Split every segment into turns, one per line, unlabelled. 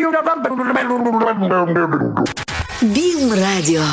БИМ-радио.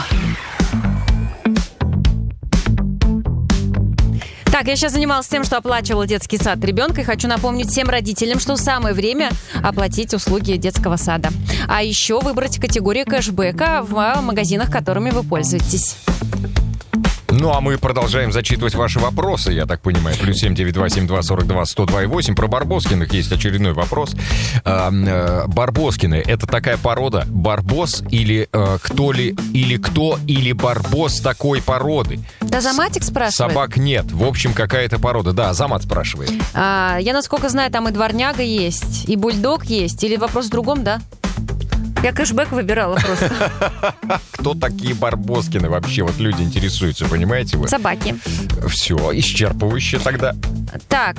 Так, я сейчас занималась тем, что оплачивала детский сад ребенка, и хочу напомнить всем родителям, что самое время оплатить услуги детского сада. А еще выбрать категорию кэшбэка в магазинах, которыми вы пользуетесь.
Ну, а мы продолжаем зачитывать ваши вопросы, я так понимаю. Плюс 792-72-42-102-8. Про Барбоскиных есть очередной вопрос. Барбоскины — это такая порода барбос или кто, или барбос такой породы?
Да, Заматик спрашивает.
Собак нет. В общем, какая-то порода. Да, Замат спрашивает.
Я, насколько знаю, там и дворняга есть, и бульдог есть. Или вопрос в другом, да? Я кэшбэк выбирала просто.
Кто такие Барбоскины вообще? Вот люди интересуются, понимаете вы?
Собаки.
Все, исчерпывающе тогда.
Так,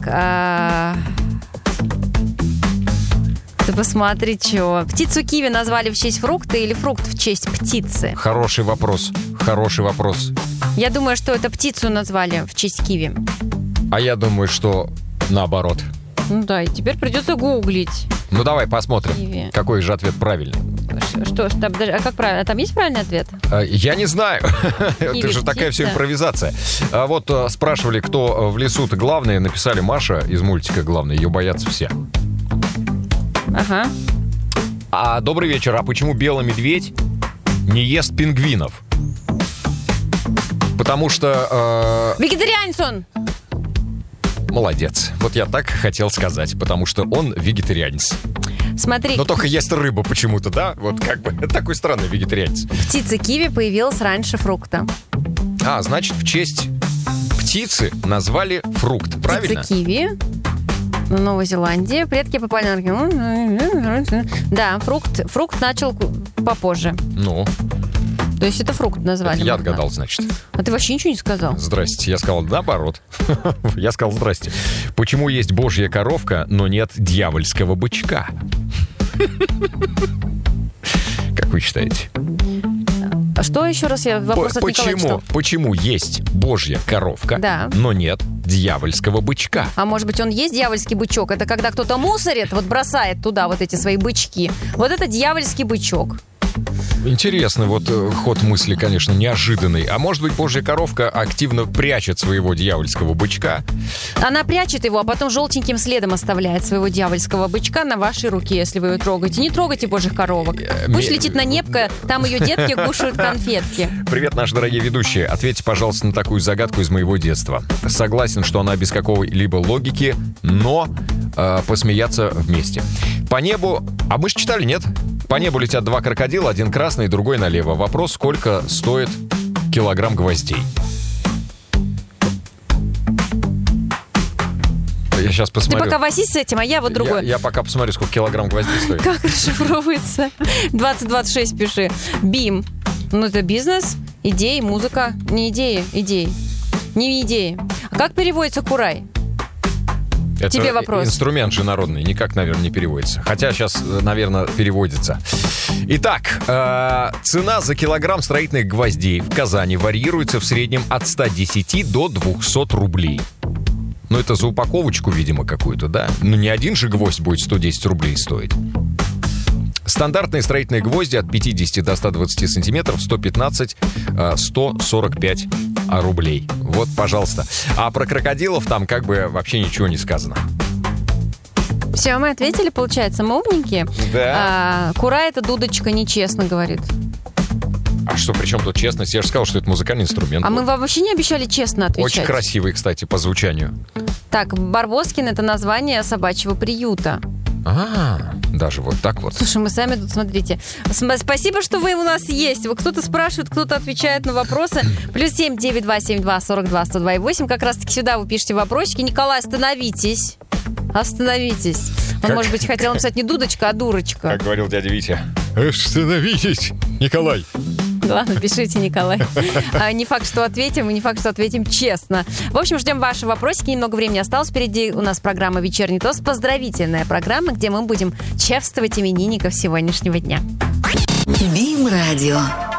ты посмотри, что. Птицу киви назвали в честь фрукта или фрукт в честь птицы?
Хороший вопрос.
Я думаю, что это птицу назвали в честь киви.
А я думаю, что наоборот.
Ну да, и теперь придется гуглить.
Ну давай посмотрим,
Киви.
какой же ответ правильный.
Что ж, там, а как правильно? Там есть правильный ответ?
Я не знаю. Это же такая все импровизация. Вот спрашивали, кто в лесу-то главный. Написали Маша из мультика «Главный». Ее боятся все.
Ага.
Добрый вечер. А почему белый медведь не ест пингвинов? Потому что...
Вегетарианец он!
Молодец. Вот я так хотел сказать, потому что он вегетарианец.
Смотри.
Но только ест рыбу почему-то, да? Вот как бы такой странный вегетарианец.
Птица киви появилась раньше фрукта.
Значит, в честь птицы назвали фрукт, правильно?
Птица киви. В Новой Зеландии. Предки попали на... Да, фрукт начал попозже.
Ну.
То есть это фрукт назвали.
Это я отгадал, значит.
А ты вообще ничего не сказал?
Здрасте. Я сказал наоборот. Я сказал здрасте. Почему есть божья коровка, но нет дьявольского бычка? Как вы считаете?
А что еще раз я вопрос от Николая читал?
Почему есть божья коровка, но нет дьявольского бычка?
А может быть, он есть дьявольский бычок? Это когда кто-то мусорит, вот бросает туда вот эти свои бычки. Вот это дьявольский бычок.
Интересный вот ход мысли, конечно, неожиданный. А может быть, божья коровка активно прячет своего дьявольского бычка?
Она прячет его, а потом желтеньким следом оставляет своего дьявольского бычка на вашей руке, если вы ее трогаете. Не трогайте божьих коровок. Пусть летит на небко, там ее детки кушают конфетки.
Привет, наши дорогие ведущие. Ответьте, пожалуйста, на такую загадку из моего детства. Согласен, что она без какой-либо логики, но посмеяться вместе. По небу... А мы же читали, нет? По небу летят два крокодила, один красный, другой налево. Вопрос, сколько стоит килограмм гвоздей? Я сейчас посмотрю.
Ты пока возись с этим, а я вот другой.
Я пока посмотрю, сколько килограмм гвоздей стоит.
Как расшифровывается? 2026 пиши. БИМ. Ну, это бизнес, идеи, музыка. Не идеи, идеи. Не идеи. А как переводится курай?
Это
тебе вопрос.
Инструмент же народный, никак, наверное, не переводится. Хотя сейчас, наверное, переводится. Итак, цена за килограмм строительных гвоздей в Казани варьируется в среднем от 110 до 200 рублей. Ну, это за упаковочку, видимо, какую-то, да? Ну, не один же гвоздь будет 110 рублей стоить. Стандартные строительные гвозди от 50 до 120 сантиметров 115-145 рублей. Вот, пожалуйста. А про крокодилов там как бы вообще ничего не сказано.
Все, мы ответили, получается, мы умненькие.
Да.
Кура — это дудочка, нечестно, говорит.
А что, при чем тут честность? Я же сказал, что это музыкальный инструмент.
А мы вам вообще не обещали честно отвечать.
Очень красивый, кстати, по звучанию.
Так, Барбоскин — это название собачьего приюта.
Даже вот так вот.
Слушай, мы сами тут, смотрите. Спасибо, что вы у нас есть. Кто-то спрашивает, кто-то отвечает на вопросы. Плюс 7-9-2-7-2-42-2-8. Как раз-таки сюда вы пишете вопросики. Николай, остановитесь. Остановитесь. Он, может быть, хотел написать не дудочка, а дурочка.
Как говорил дядя Витя. Остановитесь, Николай.
Ладно, пишите, Николай. Не факт, что ответим, и не факт, что ответим честно. В общем, ждем ваши вопросики. Немного времени осталось. Впереди у нас программа «Вечерний тост». Поздравительная программа, где мы будем чествовать именинников сегодняшнего дня.
БИМ-радио.